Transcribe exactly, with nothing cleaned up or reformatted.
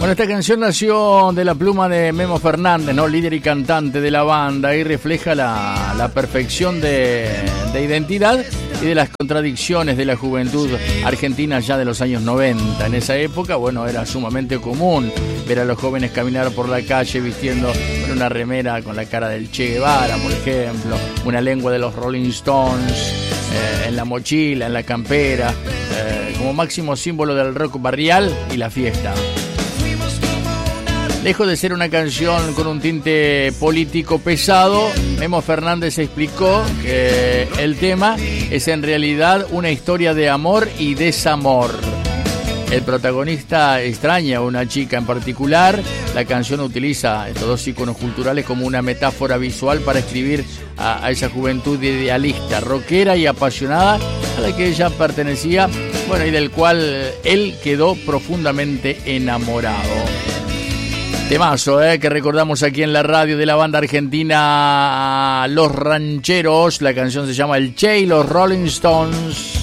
Bueno, esta canción nació de la pluma de Memo Fernández, ¿no? Líder y cantante de la banda, y refleja la, la perfección de, de identidad y de las contradicciones de la juventud argentina ya de los años noventa. En esa época, bueno, era sumamente común ver a los jóvenes caminar por la calle vistiendo una remera con la cara del Che Guevara, por ejemplo, una lengua de los Rolling Stones eh, en la mochila, en la campera, eh, como máximo símbolo del rock barrial y la fiesta. Lejos de ser una canción con un tinte político pesado, Memo Fernández explicó que el tema es en realidad una historia de amor y desamor. El protagonista extraña a una chica en particular. La canción utiliza estos dos íconos culturales como una metáfora visual para escribir a, a esa juventud idealista, rockera y apasionada a la que ella pertenecía, bueno, y del cual él quedó profundamente enamorado. Temazo, eh, que recordamos aquí en la radio de la banda argentina Los Rancheros. La canción se llama El Che y los Rolling Stones.